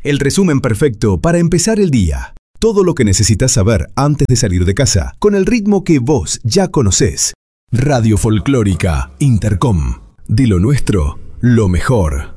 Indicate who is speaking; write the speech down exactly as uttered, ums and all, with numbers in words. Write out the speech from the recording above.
Speaker 1: El resumen perfecto para empezar el día. Todo lo que necesitas saber antes de salir de casa, con el ritmo que vos ya conocés. Radio Folclórica Intercom. De lo nuestro, lo mejor.